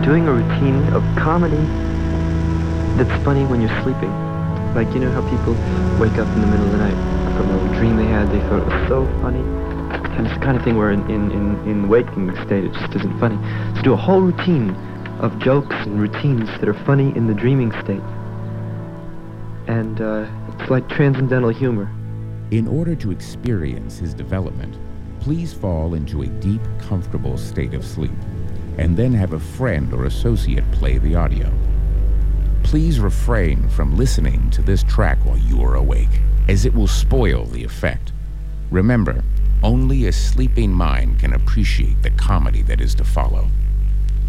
doing a routine of comedy that's funny when you're sleeping. Like, you know how people wake up in the middle of the night from a dream they had, they thought it was so funny? And it's the kind of thing where in the waking state it just isn't funny. So do a whole routine of jokes and routines that are funny in the dreaming state. And it's like transcendental humor. In order to experience his development, please fall into a deep, comfortable state of sleep, and then have a friend or associate play the audio. Please refrain from listening to this track while you are awake, as it will spoil the effect. Remember, only a sleeping mind can appreciate the comedy that is to follow.